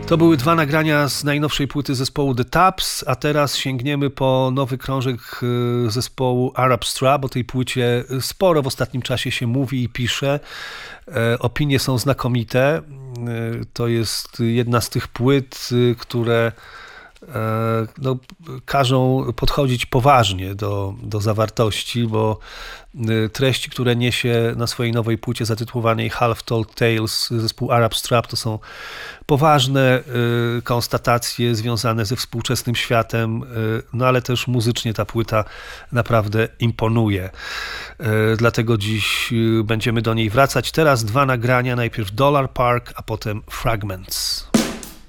To były dwa nagrania z najnowszej płyty zespołu The Taps, a teraz sięgniemy po nowy krążek zespołu Arab Strap. O tej płycie sporo w ostatnim czasie się mówi i pisze. Opinie są znakomite. To jest jedna z tych płyt, które każą podchodzić poważnie do zawartości, bo treści, które niesie na swojej nowej płycie zatytułowanej Half Told Tales zespół Arab Strap, to są poważne konstatacje związane ze współczesnym światem, no ale też muzycznie ta płyta naprawdę imponuje. Dlatego dziś będziemy do niej wracać. Teraz dwa nagrania, najpierw Dollar Park, a potem Fragments.